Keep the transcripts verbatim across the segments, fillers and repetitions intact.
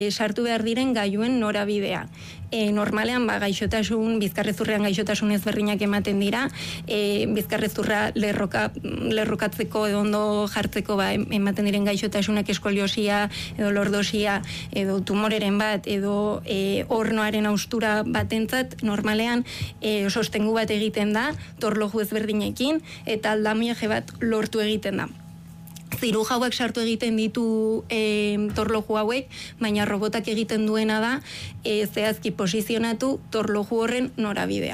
sartu behar diren gailuen norabidea. E, normalean ba, gaixotasun, bizkarrezurrean gaixotasun ezberdinak ematen dira, e, bizkarrezurra lerroka, lerrokatzeko edo ondo jartzeko ba, ematen diren gaixotasunak eskoliosia, edo lordosia, edo tumoreren bat, edo e, ornoaren austura batentzat, normalean e, sostengu bat egiten da, torloju ezberdinekin, eta aldamiaje bat lortu egiten da. Ziruja hauek sartu egiten ditu e, torloju hauek, baina robotak egiten duena da e, zehazki posizionatu torloju horren norabidea.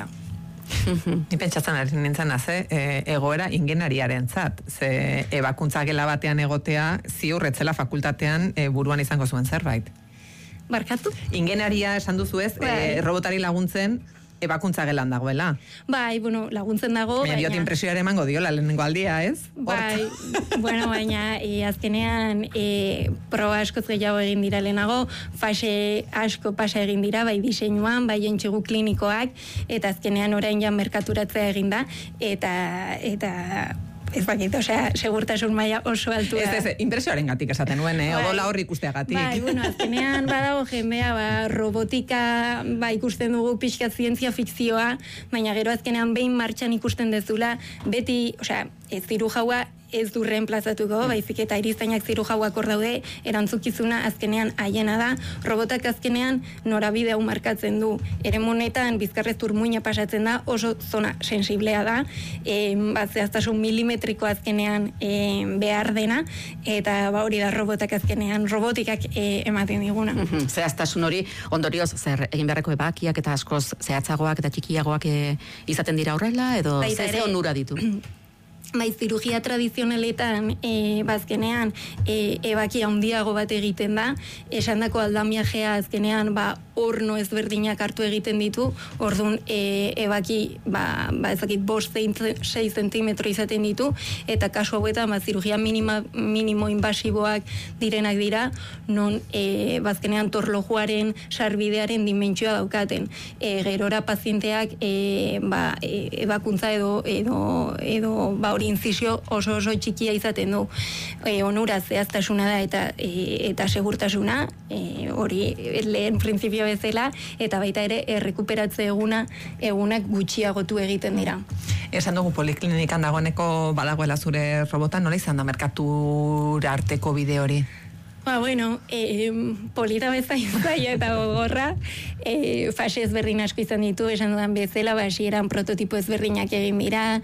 Ni pentsatzen ari nintzen haze, e, egoera ingenariaren zat. Ze ebakuntza gela batean egotea, ziur etzela fakultatean e, buruan izango zuen zerbait. Barkatu? Ingenaria esan duzu ez, e, robotari laguntzen, ebakuntza gelan dagoela. Bai, bueno, laguntzen dago, baina... Mediot impresioare emango diola lehenengo aldia, ez? Bai, bueno, baina e, azkenean e, proba askoz gehiago egin dira lehenago, fase asko pasa egin dira, bai diseinuan, bai entxegu klinikoak, eta azkenean orain jan merkaturatzea egin da, eta... eta ez bakit, osea, segurtasun maila oso altua. Ez, ez, impresioaren gatik esaten nuen, eh? Bai, odola horri ikusteagatik. Bai, bueno, azkenean badago jendea, ba, robotika, ba, ikusten dugu pixka zientzia fikzioa, baina gero azkenean behin martxan ikusten dezula, beti, osea, ez zirujaua ez du reemplazatuko, baizik eta erizainak zirujauak hor daude, erantzukizuna azkenean haiena da, robotak azkenean norabide hau markatzen du. Eremunetan bizkarrezur muina pasatzen da, oso zona sensiblea da, e, bat zehaztasun milimetriko azkenean e, behar dena, eta ba hori da robotak azkenean, robotikak e, ematen diguna. Mm-hmm. Zehaztasun hori, ondorioz, zer egin beharreko ebakiak eta askoz zehatzagoak eta txikiagoak e, izaten dira horrela, edo ze ze onura ditu? Bai, zirugia tradizionaletan e, bazkenean e, ebaki handiago bat egiten da, esandako aldamiajea azkenean ba, orno ezberdinak hartu egiten ditu, orduan e, ebaki ba, ba ezakit bost sei zentimetro izaten ditu, eta kasu hauetan ba, zirugia minima, minimo invasiboak direnak dira, non e, bazkenean torlojuaren sarbidearen dimentsioa daukaten. E, gerora pazienteak e, ba, e, ebakuntza edo, edo, edo ba, hori inzisio oso oso txikia izaten du. E, onura zehaztasuna da eta e, eta segurtasuna, e, hori lehen printzipio bezala, eta baita ere errekuperatze eguna egunak gutxiagotu egiten dira. Esan dugu poliklinikan dagoeneko badagoela zure robota, nola izan da merkatura arteko bide hori? Ba, bueno, eh, polita bezain zaila eta gogorra, eh, fase ezberdin asko izan ditu, esan dudan bezala, ba, hasieran prototipo ezberdinak egin dira,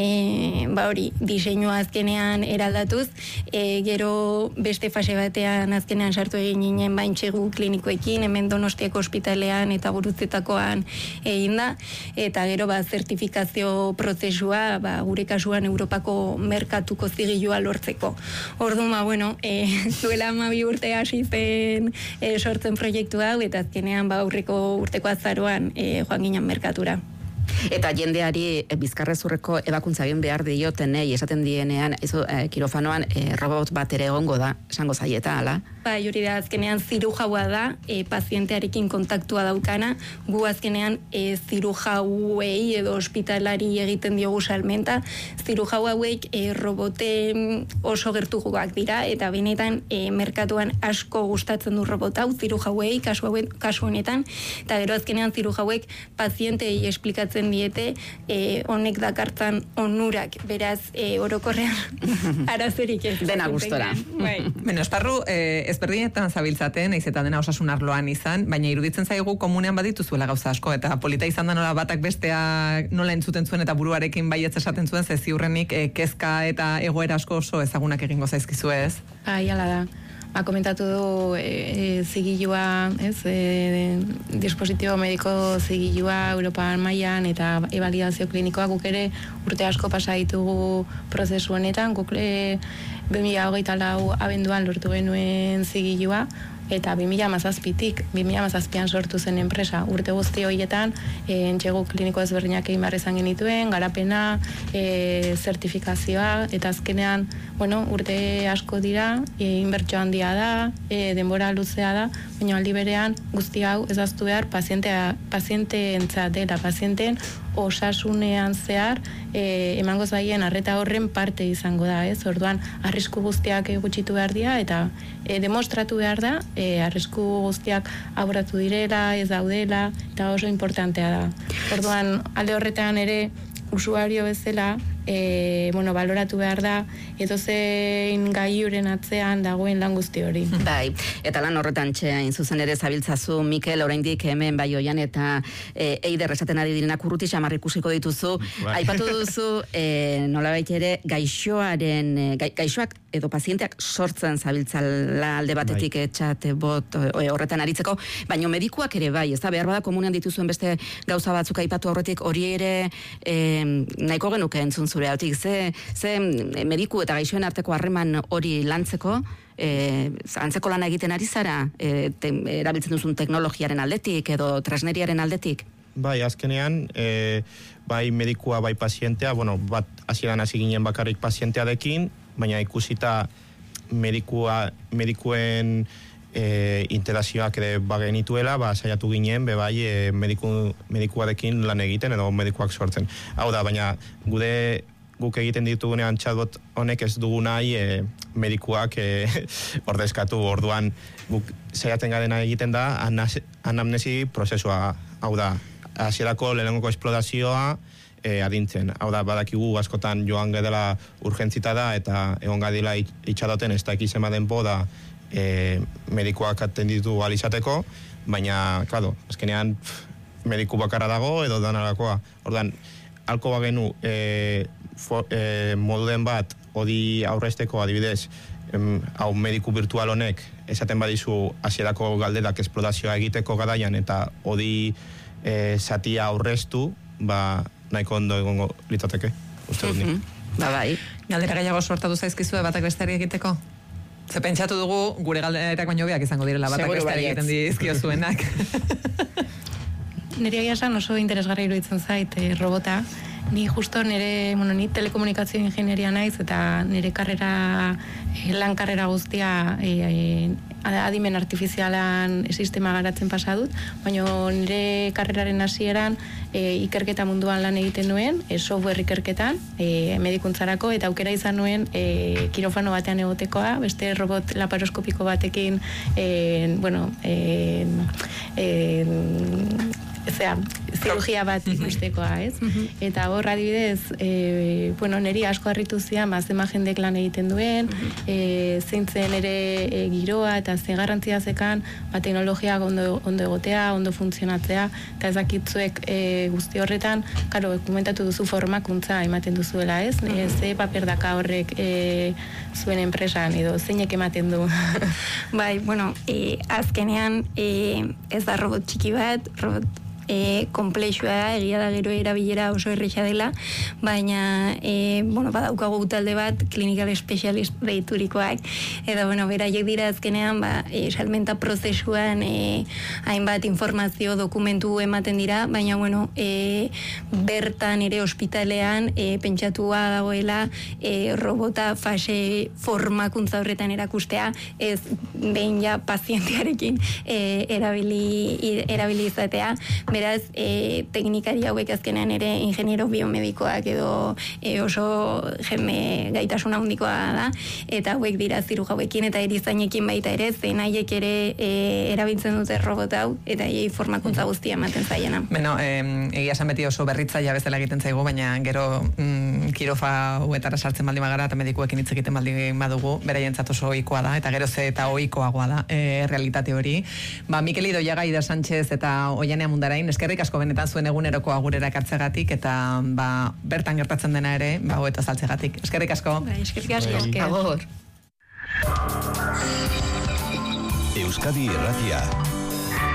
eh, ba, hori, diseinua azkenean eraldatuz, eh, gero beste fase batean azkenean sartu egin ginen baintxegu klinikoekin, hemen Donostiako ospitalean eta Gurutzetakoan egin da, eta gero, ba, zertifikazio prozesua, ba, gure kasuan Europako merkatuko zigilua lortzeko. Orduan, ba, bueno, eh, zuela ama urte hasi zen e, sortzen proiektu hau, eta azkenean ba aurreko urteko azaroan e, joan ginen merkatura. Eta jendeari e, bizkarrezurreko ebakuntza egin behar diotenei esaten dienean, ezo, e, kirofanoan e, robot bat ere egongo da, esango zaieta, ala? Bai, hori da, azkenean zirujaua da, e, pazientearekin kontaktua daukana, gu azkenean e, zirujauei edo ospitalari egiten diogu salmenta, zirujau hauek e, robote oso gertukoak dira, eta benetan e, merkatuan asko gustatzen du robot hau, zirujauei, kasu, kasu honetan, eta gero azkenean zirujauek pazientei esplikatzen diete, e, honek dakartzan onurak, beraz, e, orokorrean arazorik ez. Dena gustora. Bai. Bueno, esparru, eh, ezberdinetan zabiltzaten, naiz eta dena osasun arloan izan, baina iruditzen zaigu komunean badituzuela gauza asko, eta polita izan da nola batak bestea nola entzuten zuen eta buruarekin baietz esaten zuen, ze ziurrenik e, kezka eta egoera asko oso ezagunak egingo zaizkizu ez? Ai, ala da. Ba, komentatu du e, e, zigilua, ez, e, dispositibo mediko zigilua Europan mailan eta ebalidazio klinikoa, guk ere urte asko pasa ditugu prozesu honetan, guk e, bi mila hogeita lau abenduan lortu genuen zigilua, eta bi mila hamazazpitik, bi mila hamazazpian sortu zen enpresa. Urte guzti horietan, e, entxegu kliniko ezberdinak egin behar izan genituen, garapena, e, zertifikazioa, eta azkenean, bueno, urte asko dira, e, inbertsio handia da, e, denbora luzea da, baina aldi berean guzti hau ez ahaztu behar pazientea, pazienteentzat eta pazienteen osasunean zehar e, emango zaien arreta horren parte izango da, ez? Orduan, arrisku guztiak gutxitu behar dira, eta e, demostratu behar da, e, arrisku guztiak aboratu direla, ez daudela, eta oso importantea da. Orduan, alde horretan ere, usuario bezala, e, bueno, baloratu behar da, edo zein gaiuren atzean dagoen lan guzti hori. Bai, eta lan horretan txeain zuzen ere zabiltzazu, Mikel, oraindik hemen bai oian, eta e, eider esaten ari direnak urruti xamar ikusiko dituzu. Bai. Aipatu duzu, e, nolabait ere, gaixoaren, ga, gaixoak edo pazienteak sortzen zabiltzala alde batetik bai. Etxate bot e, horretan aritzeko, baina medikuak ere bai, ez da, behar bada komunean dituzuen beste gauza batzuk aipatu horretik, hori ere e, nahiko genuke entzun zure hautik, ze, ze mediku eta gaixoen arteko harreman hori lantzeko, e, antzeko lana egiten ari zara, e, te, erabiltzen duzun teknologiaren aldetik edo tresneriaren aldetik? Bai, azkenean, e, bai medikua, bai pazientea, bueno, bat hasieran hasi ginen bakarrik pazientearekin, baina ikusita medikua, medikuen e, interazioak ere bagenituela, ba, saiatu ginen, be bai, e, mediku, medikuarekin lan egiten edo medikuak sortzen. Hau da, baina gude guk egiten ditugunean chatbot honek ez dugu nahi e, medikuak e, ordezkatu, orduan guk saiatzen garena egiten da anamnesi prozesua, hau da, hasierako lehenengoko esplodazioa e, adintzen. Hau da, badakigu askotan joan gedela urgentzita da eta egon gadila itxadoten ez da ekizema denpo da e, medikuak atenditu alizateko, baina, klaro, azkenean pff, mediku bakarra dago edo danarakoa. Orduan, alko bagenu e, for, e, moduden bat hodi aurrezteko adibidez, em, hau mediku virtual honek esaten badizu hasierako galderak esplodazioa egiteko garaian eta hodi e, satia aurreztu, ba, nahiko ondo egongo litzateke, uste dut nik. Ba, bai. Galdera gehiago sortatu zaizkizue batak besteari egiteko? Ze pentsatu dugu gure galderak baino beak izango direla batak besteari egiten dizkio zuenak. Nire egia esan oso interesgarri iruditzen zait e, robota. Ni justo nire, bueno, ni telekomunikazio ingenieria naiz eta nire karrera, e, lan karrera guztia e, e, adimen artifizialan sistema garatzen pasa dut, baina nire karreraren hasieran e, ikerketa munduan lan egiten nuen, e, software ikerketan, e, medikuntzarako, eta aukera izan nuen e, kirofano batean egotekoa, beste robot laparoskopiko batekin, e, bueno, e, e, Ezea, zirurgia bat ikustekoa, ez? Uh-huh. Eta hor adibidez, e, bueno, niri asko harritu zian, ba, zema jendek lan egiten duen, uh-huh. e, zeintzen ere e, giroa eta ze garrantzia zekan, ba, teknologiak ondo, ondo egotea, ondo funtzionatzea, eta ezakitzuek e, guzti horretan, karo, komentatu duzu formakuntza ematen duzuela, ez? Uh-huh. E, ze paper daka horrek e, zuen enpresan, edo zeinek ematen du? Bai, bueno, e, azkenean e, ez da robot txiki bat, robot E, komplexua da, egia da gero erabilera oso erresa dela, baina e, bueno, badaukagu talde bat klinikal espezialist deiturikoak, eta bueno, beraiek dira azkenean ba, e, salmenta prozesuan e, hainbat informazio dokumentu ematen dira, baina bueno, e, bertan ere ospitalean e, pentsatua dagoela e, robota fase formakuntza horretan erakustea, ez behin ja pazientearekin e, erabili, erabili izatea. Beraz, e, teknikari hauek azkenean ere ingeniero biomedikoak edo e, oso jeme gaitasuna handikoa da, eta hauek dira ziru hauekin eta erizainekin baita ere, zein haiek ere e, erabiltzen dute robot hau, eta hiei formakuntza guztia ematen zaiena. Beno, eh, egia esan beti oso berritzaia bezala egiten zaigu, baina gero mm, kirofa huetara sartzen baldin bagara eta medikuekin hitz egiten baldin badugu, beraientzat oso ohikoa da, eta gero ze eta ohikoagoa da e, realitate hori. Ba, Mikel Idoiaga, Ida Sánchez eta Oiane Amundarain, eskerrik asko benetan zuen eguneroko agurera ekartzegatik eta ba, bertan gertatzen dena ere, ba, hoeta saltzegatik. Eskerrik asko. Bai, eskerrik asko. Agor. Euskadi Irratia.